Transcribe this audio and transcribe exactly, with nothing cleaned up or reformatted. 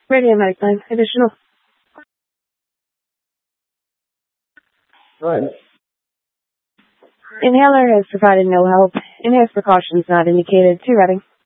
Radio medic line. Additional. Right. Inhaler has provided no help. Enhanced precautions not indicated. Two ready.